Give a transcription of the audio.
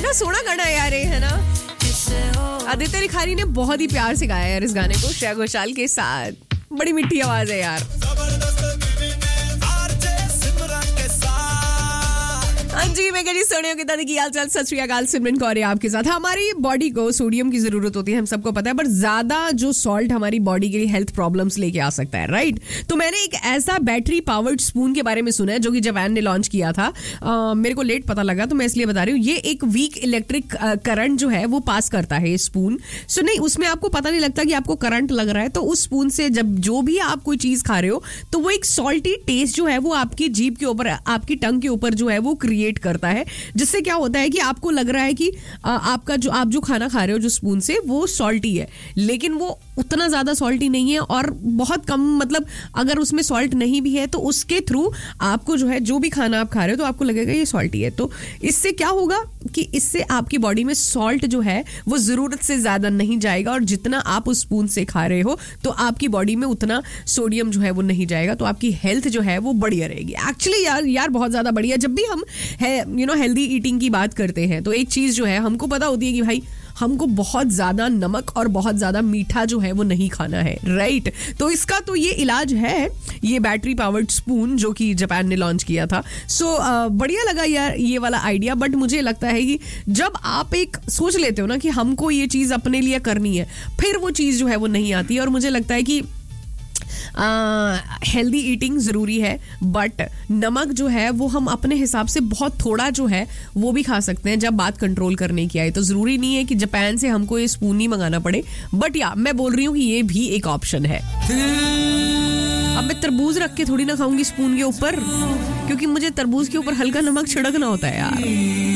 कितना सोना गाना है यार, है ना? आदित्य रिखारी ने बहुत ही प्यार से गाया यार इस गाने को श्रेया घोषाल के साथ। बड़ी मिठी आवाज है यार। हाँ जी, मैं कह सोनिया के दादी की हाल चाल, सत श्री अकाल, सिमरन कौर है आपके साथ। हमारी बॉडी को सोडियम की जरूरत होती है, हम सबको पता है, पर ज्यादा जो सॉल्ट हमारी बॉडी के लिए हेल्थ प्रॉब्लम्स लेके आ सकता है, राइट? तो मैंने एक ऐसा बैटरी पावर्ड स्पून के बारे में सुना है जो कि जापान ने लॉन्च किया था। मेरे को लेट पता लगा तो मैं इसलिए बता रही हूँ। ये एक वीक इलेक्ट्रिक करंट जो है वो पास करता है ये स्पून। सो नहीं, उसमें आपको पता नहीं लगता कि आपको करंट लग रहा है। तो उस स्पून से जब जो भी आप कोई चीज खा रहे हो तो वो एक सॉल्टी टेस्ट जो है वो आपकी जीभ के ऊपर, आपकी टंग के ऊपर जो है वो क्रिएट करता है, जिससे क्या होता है कि आपको लग रहा है कि आपका जो आप जो खाना खा रहे हो जो स्पून से वो सॉल्टी है, लेकिन वो उतना ज्यादा सॉल्टी नहीं है और बहुत कम, मतलब अगर उसमें सॉल्ट नहीं भी है तो उसके थ्रू आपको जो है जो भी खाना आप खा रहे हो तो आपको लगेगा ये सॉल्टी है। तो इससे क्या होगा कि इससे आपकी बॉडी में सॉल्ट जो है वो जरूरत से ज्यादा नहीं जाएगा, और जितना आप उस स्पून से खा रहे हो तो आपकी बॉडी में उतना सोडियम जो है वो नहीं जाएगा, तो आपकी हेल्थ जो है वो बढ़िया रहेगी। एक्चुअली यार बहुत ज्यादा बढ़िया। जब भी हम हेल्दी ईटिंग की बात करते हैं तो एक चीज जो है हमको पता होती है कि भाई हमको बहुत ज्यादा नमक और बहुत ज्यादा मीठा जो है वो नहीं खाना है, राइट? तो इसका तो ये इलाज है, ये बैटरी पावर्ड स्पून जो कि जापान ने लॉन्च किया था। सो बढ़िया लगा यार ये वाला आइडिया। बट मुझे लगता है कि जब आप एक सोच लेते हो ना कि हमको ये चीज अपने लिए करनी है, फिर वो चीज जो है वो नहीं आती। और मुझे लगता है कि हेल्दी ईटिंग जरूरी है, बट नमक जो है वो हम अपने हिसाब से बहुत थोड़ा जो है वो भी खा सकते हैं जब बात कंट्रोल करने की आए। तो जरूरी नहीं है कि जापान से हमको ये स्पून ही मंगाना पड़े, बट या मैं बोल रही हूँ कि ये भी एक ऑप्शन है। अब मैं तरबूज रख के थोड़ी ना खाऊंगी स्पून के ऊपर, क्योंकि मुझे तरबूज के ऊपर हल्का नमक छिड़कना होता है यार।